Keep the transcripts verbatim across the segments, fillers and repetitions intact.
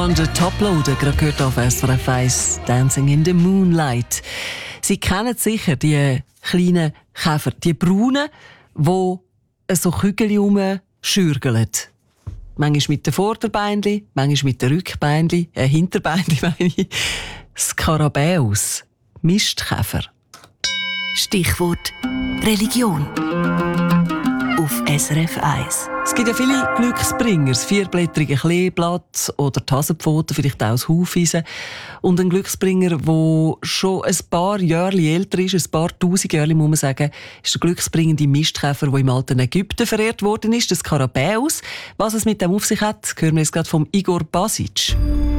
Alexander Toploader, gerade gehört auf S R F eins, Dancing in the Moonlight. Sie kennen sicher die kleinen Käfer, die braunen, die so Kügel rumschürgeln. Manchmal mit den Vorderbeinchen, manchmal mit den Rückbeinchen, äh, Hinterbeinchen meine ich. Skarabäus, Mistkäfer. Stichwort Religion. Auf S R F eins. Es gibt ja viele Glücksbringer, das vierblättrige Kleeblatt oder die Hasenpfote, vielleicht auch das Hufeisen. Und ein Glücksbringer, der schon ein paar Jahre älter ist, ein paar tausend Jahre, muss man sagen, ist der glücksbringende Mistkäfer, der im alten Ägypten verehrt worden ist, der Skarabäus. Was es mit dem auf sich hat, hören wir jetzt gerade vom Igor Basic.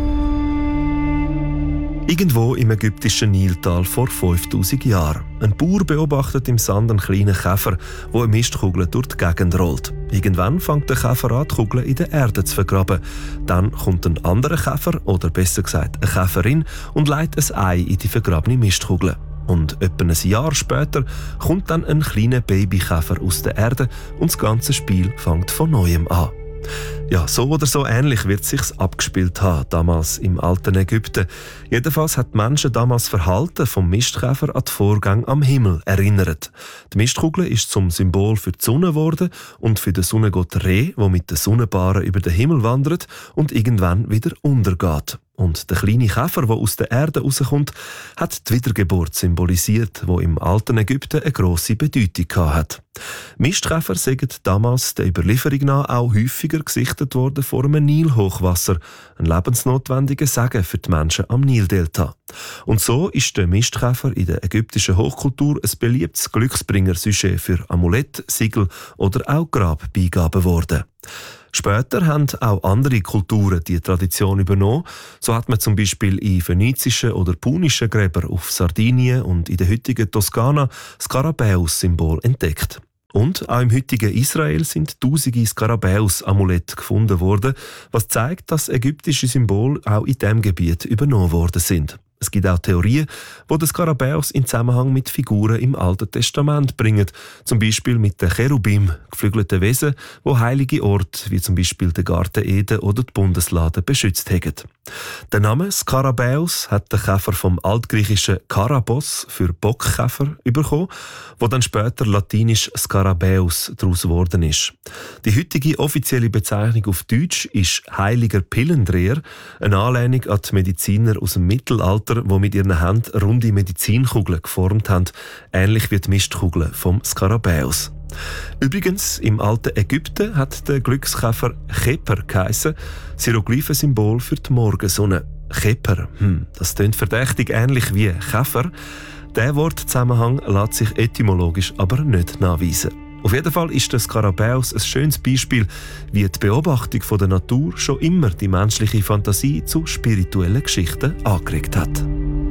Irgendwo im ägyptischen Niltal vor fünftausend Jahren. Ein Bauer beobachtet im Sand einen kleinen Käfer, der eine Mistkugel durch die Gegend rollt. Irgendwann fängt der Käfer an, die Kugel in der Erde zu vergraben. Dann kommt ein anderer Käfer, oder besser gesagt eine Käferin, und legt ein Ei in die vergrabene Mistkugel. Und etwa ein Jahr später kommt dann ein kleiner Babykäfer aus der Erde und das ganze Spiel fängt von Neuem an. Ja, so oder so ähnlich wird es sich abgespielt haben, damals im alten Ägypten. Jedenfalls hat die Menschen damals das Verhalten vom Mistkäfer an die Vorgänge am Himmel erinnert. Die Mistkugel ist zum Symbol für die Sonne geworden und für den Sonnengott Re, der mit den Sonnenbaren über den Himmel wandert und irgendwann wieder untergeht. Und der kleine Käfer, der aus der Erde rauskommt, hat die Wiedergeburt symbolisiert, die im alten Ägypten eine grosse Bedeutung hatte. Mistkäfer sind damals der Überlieferung nach auch häufiger gesichtet worden vor einem Nilhochwasser, ein lebensnotwendiger Segen für die Menschen am Nildelta. Und so ist der Mistkäfer in der ägyptischen Hochkultur ein beliebtes Glücksbringer-Sujet für Amulett, Siegel oder auch Grabbeigaben geworden. Später haben auch andere Kulturen die Tradition übernommen. So hat man zum Beispiel in phönizischen oder punischen Gräbern auf Sardinien und in der heutigen Toskana das Skarabäus-Symbol entdeckt. Und auch im heutigen Israel sind tausende Skarabäus-Amulette gefunden worden, was zeigt, dass ägyptische Symbole auch in diesem Gebiet übernommen worden sind. Es gibt auch Theorien, die den Skarabäus in Zusammenhang mit Figuren im Alten Testament bringen, zum Beispiel mit den Cherubim, geflügelten Wesen, die heilige Orte, wie zum Beispiel den Garten Eden oder die Bundeslade, beschützt haben. Der Name Skarabäus hat der Käfer vom altgriechischen Karabos für Bockkäfer bekommen, wo dann später latinisch Skarabäus daraus geworden ist. Die heutige offizielle Bezeichnung auf Deutsch ist Heiliger Pillendreher, eine Anlehnung an die Mediziner aus dem Mittelalter, die mit ihren Händen runde Medizinkugeln geformt haben, ähnlich wie die Mistkugeln vom Skarabäus. Übrigens, im alten Ägypten hat der Glückskäfer Cheper geheissen, das Hieroglyphensymbol für die Morgensonne. Cheper, hm, das klingt verdächtig ähnlich wie Käfer. Der Wortzusammenhang lässt sich etymologisch aber nicht nachweisen. Auf jeden Fall ist der Skarabäus ein schönes Beispiel, wie die Beobachtung von der Natur schon immer die menschliche Fantasie zu spirituellen Geschichten angeregt hat.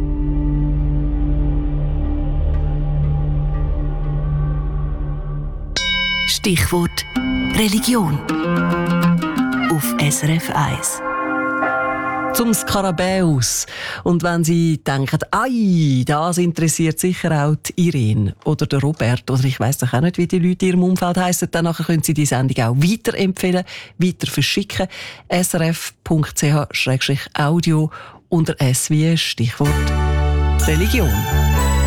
Stichwort Religion. Auf S R F eins. Zum Skarabäus. Und wenn Sie denken, «Ei, das interessiert sicher auch die Irene oder der Robert», oder ich weiss doch auch nicht, wie die Leute in Ihrem Umfeld heissen, dann können Sie die Sendung auch weiterempfehlen, weiter verschicken. S R F Punkt C H Audio unter S wie Stichwort Religion.